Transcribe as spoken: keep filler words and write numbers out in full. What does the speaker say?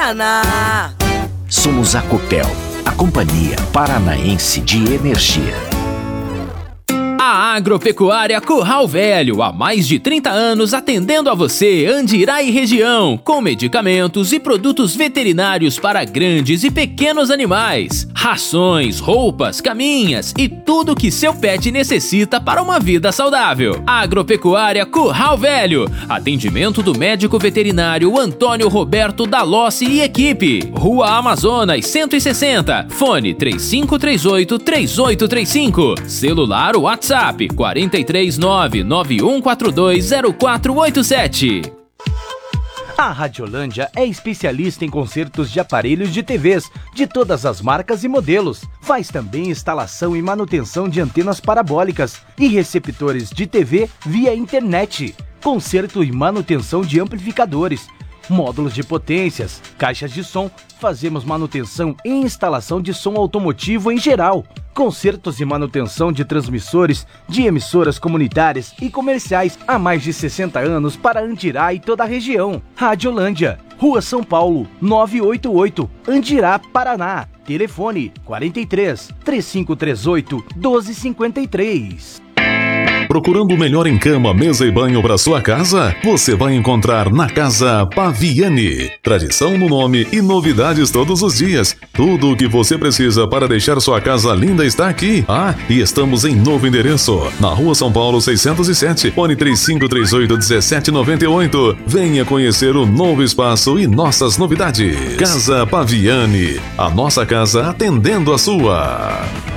Paraná. Somos a Copel, a Companhia Paranaense de Energia. A Agropecuária Curral Velho, há mais de trinta anos atendendo a você, Andirá e região, com medicamentos e produtos veterinários para grandes e pequenos animais, rações, roupas, caminhas e tudo que seu pet necessita para uma vida saudável. Agropecuária Curral Velho, atendimento do médico veterinário Antônio Roberto Dalossi e equipe, Rua Amazonas cento e sessenta, fone três cinco três oito, três oito três cinco, celular WhatsApp quatro três nove, nove um quatro dois, zero quatro oito sete. A Radiolândia é especialista em consertos de aparelhos de T Vs de todas as marcas e modelos. Faz também instalação e manutenção de antenas parabólicas e receptores de T V via internet. Conserto e manutenção de amplificadores, módulos de potências, caixas de som. Fazemos manutenção e instalação de som automotivo em geral. Consertos e manutenção de transmissores de emissoras comunitárias e comerciais há mais de sessenta anos para Andirá e toda a região. Radiolândia, Rua São Paulo, novecentos e oitenta e oito, Andirá, Paraná. Telefone quarenta e três, trinta e cinco trinta e oito, doze cinquenta e três. Procurando o melhor em cama, mesa e banho para sua casa? Você vai encontrar na Casa Paviani. Tradição no nome e novidades todos os dias. Tudo o que você precisa para deixar sua casa linda está aqui. Ah, e estamos em novo endereço, na Rua São Paulo seiscentos e sete, fone três cinco três oito, um sete nove oito. Venha conhecer o novo espaço e nossas novidades. Casa Paviani, a nossa casa atendendo a sua.